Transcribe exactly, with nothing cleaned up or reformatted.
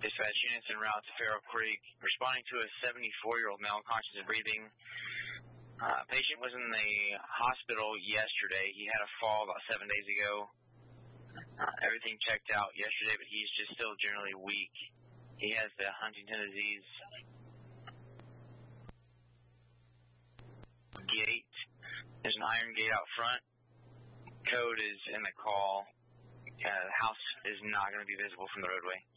Dispatch units en route to Farrell Creek, responding to a seventy-four-year-old male conscious and breathing. Uh, patient was in the hospital yesterday. He had a fall about seven days ago. Uh, everything checked out yesterday, but he's just still generally weak. He has the Huntington disease. Gate. There's an iron gate out front. Code is in the call. Uh, the house is not going to be visible from the roadway.